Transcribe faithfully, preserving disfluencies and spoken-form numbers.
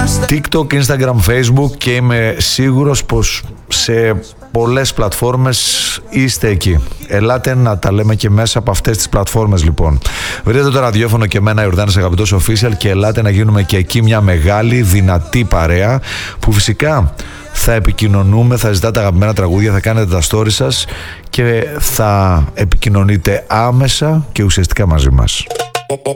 TikTok, Instagram, Facebook και είμαι σίγουρος πως σε πολλές πλατφόρμες είστε εκεί. Ελάτε να τα λέμε και μέσα από αυτές τις πλατφόρμες λοιπόν. Βρείτε το ραδιόφωνο και εμένα Ιορδάνης Αγαπητός Official και ελάτε να γίνουμε και εκεί μια μεγάλη δυνατή παρέα που φυσικά θα επικοινωνούμε, θα ζητάτε αγαπημένα τραγούδια, θα κάνετε τα stories σας και θα επικοινωνείτε άμεσα και ουσιαστικά μαζί μας.